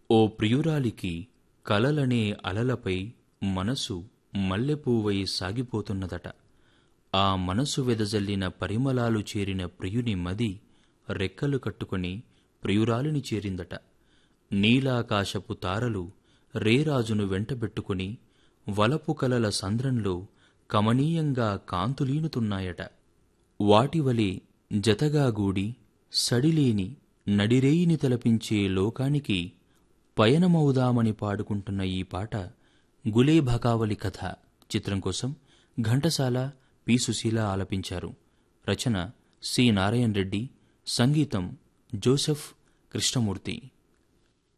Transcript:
ఓ ప్రియురాలికి కలలనే అలలపై మనసు మల్లెపూవై సాగిపోతున్నదట. ఆ మనసు వెదజల్లిన పరిమళాలు చేరిన ప్రియుని మది రెక్కలు కట్టుకుని ప్రియురాలిని చేరిందట. నీలాకాశపు తారలు రేరాజును వెంటబెట్టుకుని వలపు కలల సంద్రంలో కమనీయంగా కాంతులీనుతున్నాయట. వాటివలే జతగా గూడి సడిలేని నడిరేయిని తలపించే లోకానికి పయనమవుదామని పాడుకుంటున్న ఈ పాట గులేబకావళి కథ చిత్రం కోసం ఘంటసాల, పి. సుశీల ఆలపించారు. రచన సి. నారాయణ రెడ్డి, సంగీతం జోసెఫ్ కృష్ణమూర్తి.